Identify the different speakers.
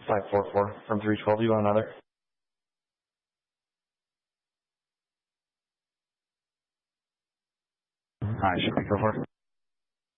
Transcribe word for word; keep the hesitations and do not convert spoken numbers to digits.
Speaker 1: five four four from three twelve. You want another?
Speaker 2: Hi, should we go for it?